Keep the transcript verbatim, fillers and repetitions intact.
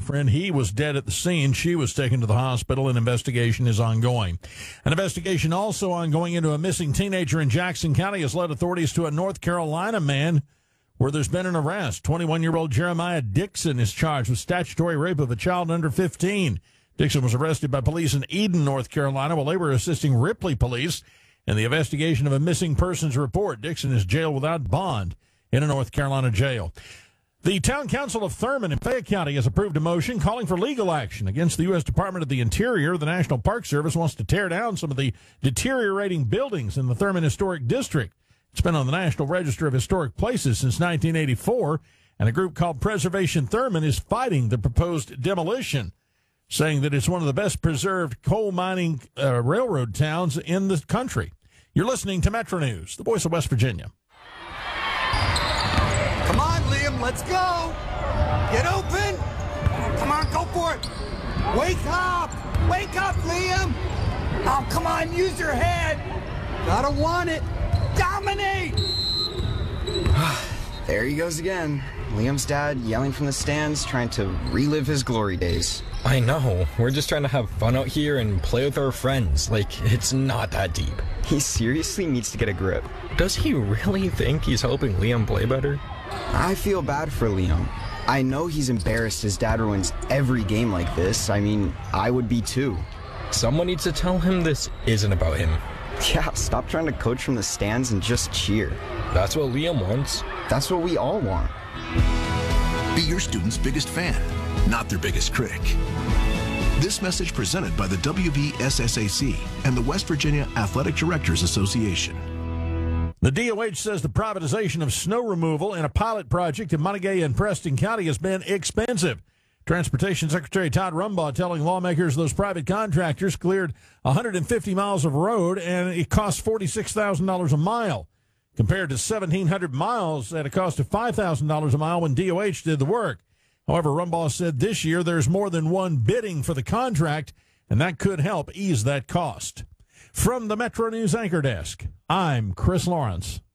boyfriend. He was dead at the scene. She was taken to the hospital. An investigation is ongoing. An investigation also ongoing into a missing teenager in Jackson County has led authorities to a North Carolina man where there's been an arrest. twenty-one-year-old Jeremiah Dixon is charged with statutory rape of a child under fifteen. Dixon was arrested by police in Eden, North Carolina, while they were assisting Ripley police in the investigation of a missing persons report. Dixon is jailed without bond in a North Carolina jail. The Town Council of Thurman in Fayette County has approved a motion calling for legal action against the U S Department of the Interior. The National Park Service wants to tear down some of the deteriorating buildings in the Thurman Historic District. It's been on the National Register of Historic Places since nineteen eighty-four, and a group called Preservation Thurman is fighting the proposed demolition, saying that it's one of the best preserved coal mining uh, railroad towns in the country. You're listening to Metro News, the voice of West Virginia. Come on, Liam, let's go. Get open. Come on, go for it. Wake up. Wake up, Liam. Oh, come on, use your head. Gotta want it. Dominate. There he goes again. Liam's dad yelling from the stands, trying to relive his glory days. I know. We're just trying to have fun out here and play with our friends. Like, it's not that deep. He seriously needs to get a grip. Does he really think he's helping Liam play better? I feel bad for Liam. I know he's embarrassed his dad ruins every game like this. I mean, I would be too. Someone needs to tell him this isn't about him. Yeah, stop trying to coach from the stands and just cheer. That's what Liam wants. That's what we all want. Be your student's biggest fan, not their biggest critic. This message presented by the W V S S A C and the West Virginia Athletic Directors Association. The D O H says the privatization of snow removal in a pilot project in Montague and Preston County has been expensive. Transportation Secretary Todd Rumbaugh telling lawmakers those private contractors cleared one hundred fifty miles of road and it cost forty-six thousand dollars a mile, compared to seventeen hundred miles at a cost of five thousand dollars a mile when D O H did the work. However, Rumbaugh said this year there's more than one bidding for the contract, and that could help ease that cost. From the Metro News Anchor Desk, I'm Chris Lawrence.